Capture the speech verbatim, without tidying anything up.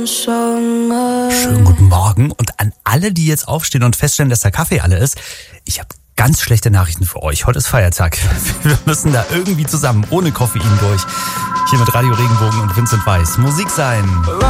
Schönen guten Morgen und an alle, die jetzt aufstehen und feststellen, dass der Kaffee alle ist. Ich habe ganz schlechte Nachrichten für euch. Heute ist Feiertag. Wir müssen da irgendwie zusammen ohne Koffein durch. Hier mit Radio Regenbogen und Vincent Weiss. Musik sein.